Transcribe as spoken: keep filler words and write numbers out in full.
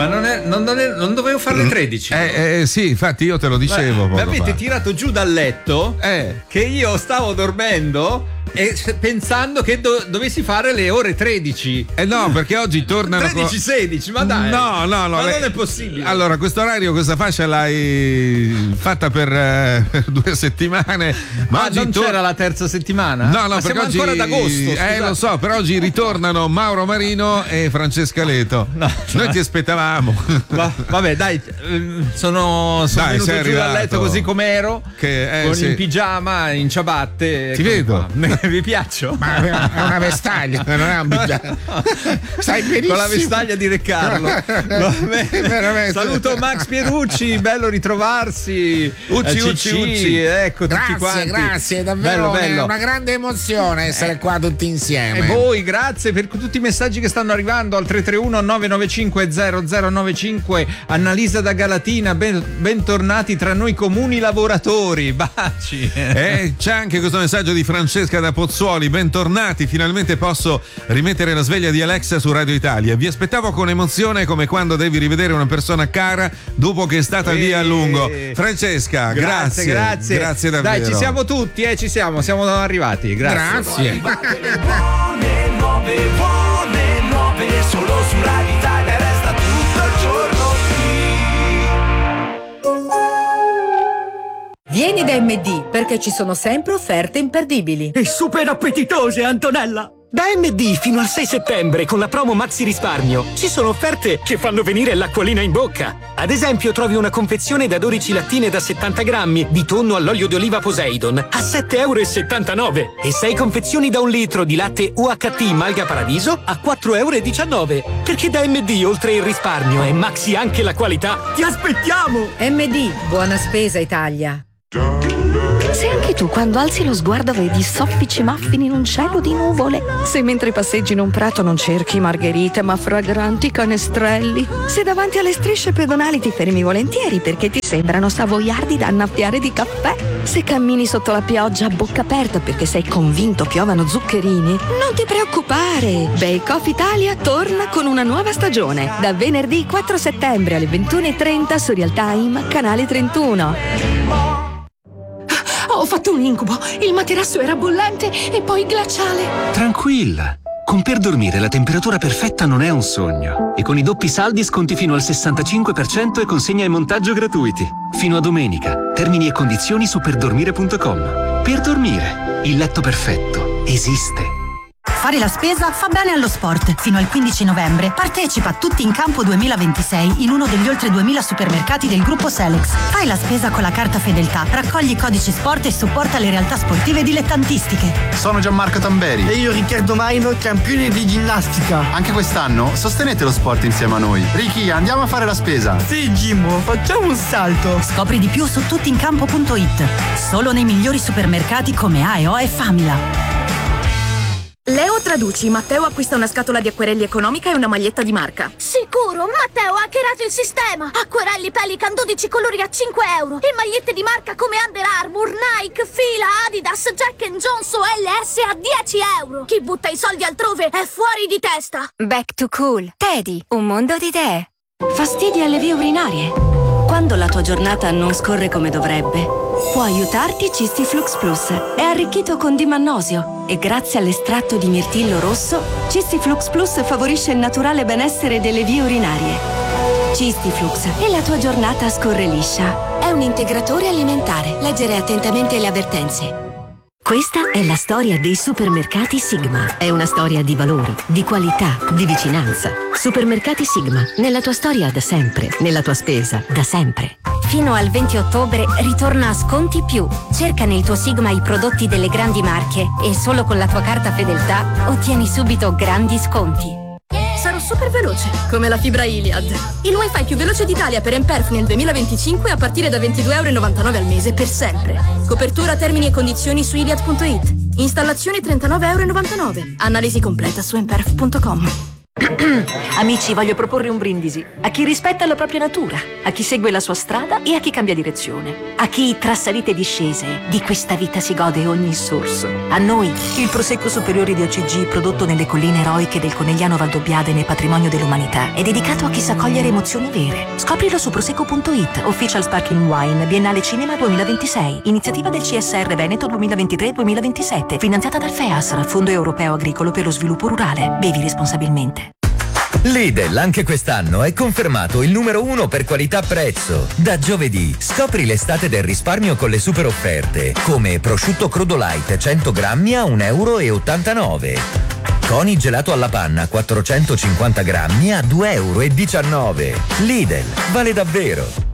Ma non, è, non, non, è, non dovevo fare le tredici? Eh, eh, sì, infatti io te lo dicevo. Mi avete fa. tirato giù dal letto eh. che io stavo dormendo e pensando che do- dovessi fare le ore tredici. Eh no, perché oggi tornano tredici sedici, ma dai. No, no, no. Ma le... non è possibile. Allora, questo orario, questa fascia l'hai fatta per, eh, per due settimane. Ma ah, oggi non tor- c'era la terza settimana? No, no, ma perché siamo oggi ancora ad agosto. Eh, lo so, però oggi ritornano Mauro Marino e Francesca Leto. No, Noi no. ti aspettavamo. Va, vabbè, dai, sono, sono dai, venuto giù dal letto così com'ero, che, eh, con sì. in pigiama, in ciabatte. Ti vedo. Vi piaccio? Ma è una vestaglia, non è un bigiama. Stai benissimo. Con la vestaglia di Re Carlo. Saluto Max Pierucci, bello ritrovarsi. Ucci, C C, Ucci, Ucci. Ecco, grazie, tutti quanti. grazie, davvero bello, bello. È una grande emozione essere eh. qua tutti insieme. E voi, grazie per tutti i messaggi che stanno arrivando al tre tre uno nove nove cinque zero zero nove cinque. Annalisa da Galatina, ben, bentornati tra noi comuni lavoratori. Baci. Eh, c'è anche questo messaggio di Francesca da Pozzuoli. Bentornati, finalmente posso rimettere la sveglia di Alexa su Radio Italia. Vi aspettavo con emozione come quando devi rivedere una persona cara dopo che è stata e... via a lungo. Francesca, grazie, grazie, grazie, grazie davvero. Dai, ci siamo tutti, eh, ci siamo, siamo arrivati. Grazie. Grazie. Buone nuove, buone nuove, solo su Radio Italia resta tutto il giorno qui. Vieni da M D perché ci sono sempre offerte imperdibili. E super appetitose, Antonella! Da M D fino al sei settembre con la promo Maxi Risparmio ci sono offerte che fanno venire l'acquolina in bocca. Ad esempio trovi una confezione da dodici lattine da settanta grammi di tonno all'olio di oliva Poseidon a sette e settantanove euro e sei confezioni da un litro di latte U H T Malga Paradiso a quattro e diciannove euro. Perché da M D oltre il risparmio è Maxi anche la qualità. Ti aspettiamo! M D, buona spesa Italia. Se anche tu quando alzi lo sguardo vedi soffici muffin in un cielo di nuvole, se mentre passeggi in un prato non cerchi margherite ma fragranti canestrelli, se davanti alle strisce pedonali ti fermi volentieri perché ti sembrano savoiardi da annaffiare di caffè, se cammini sotto la pioggia a bocca aperta perché sei convinto piovano zuccherini, non ti preoccupare, Bake Off Italia torna con una nuova stagione da venerdì quattro settembre alle ventuno e trenta su Real Time canale trentuno. Ho fatto un incubo, il materasso era bollente e poi glaciale. Tranquilla, con Per Dormire la temperatura perfetta non è un sogno. E con i doppi saldi sconti fino al sessantacinque per cento e consegna e montaggio gratuiti. Fino a domenica. Termini e condizioni su perdormire punto com. Per Dormire, il letto perfetto esiste. Fare la spesa fa bene allo sport. Fino al quindici novembre partecipa a Tutti in Campo duemilaventisei in uno degli oltre duemila supermercati del gruppo Selex. Fai la spesa con la carta Fedeltà, raccogli i codici sport e supporta le realtà sportive dilettantistiche. Sono Gianmarco Tamberi. E io Riccardo Maino, campione di ginnastica. Anche quest'anno sostenete lo sport insieme a noi. Ricky, andiamo a fare la spesa. Sì, Gimmo, facciamo un salto. Scopri di più su tuttincampo punto it. Solo nei migliori supermercati come A e O e Famila. Leo traduci, Matteo acquista una scatola di acquerelli economica e una maglietta di marca. Sicuro, Matteo ha hackerato il sistema. Acquerelli Pelican dodici colori a cinque euro e magliette di marca come Under Armour, Nike, Fila, Adidas, Jack and Jones o L S a dieci euro. Chi butta i soldi altrove è fuori di testa. Back to Cool. Teddy, un mondo di idee. Fastidi alle vie urinarie? Quando la tua giornata non scorre come dovrebbe, può aiutarti Cistiflux Plus. È arricchito con dimannosio e grazie all'estratto di mirtillo rosso, Cistiflux Plus favorisce il naturale benessere delle vie urinarie. Cistiflux e la tua giornata scorre liscia. È un integratore alimentare. Leggere attentamente le avvertenze. Questa è la storia dei supermercati Sigma. È una storia di valori, di qualità, di vicinanza. Supermercati Sigma, nella tua storia da sempre, nella tua spesa da sempre. Fino al venti ottobre ritorna a Sconti Più. Cerca nel tuo Sigma i prodotti delle grandi marche e solo con la tua carta Fedeltà ottieni subito grandi sconti. Sarò super veloce, come la fibra Iliad. Il wifi più veloce d'Italia per Emperf nel duemilaventicinque a partire da ventidue e novantanove euro al mese per sempre. Copertura, termini e condizioni su iliad punto it. Installazione trentanove e novantanove euro. Analisi completa su emperf punto com. Amici, voglio proporre un brindisi a chi rispetta la propria natura, a chi segue la sua strada e a chi cambia direzione, a chi tra salite e discese di questa vita si gode ogni sorso. A noi, il Prosecco Superiore di O C G, prodotto nelle colline eroiche del Conegliano Valdobbiadene nel patrimonio dell'umanità, è dedicato a chi sa cogliere emozioni vere. Scoprilo su prosecco punto it, Official Sparkling Wine, Biennale Cinema duemilaventisei, iniziativa del C S R Veneto duemilaventitré duemilaventisette, finanziata dal FEASR, Fondo Europeo Agricolo per lo Sviluppo Rurale. Bevi responsabilmente. Lidl anche quest'anno è confermato il numero uno per qualità-prezzo. Da giovedì scopri l'estate del risparmio con le super offerte, come prosciutto crudo light cento grammi a un euro e ottantanove. Coni gelato alla panna quattrocentocinquanta grammi a due euro e diciannove. Lidl, vale davvero.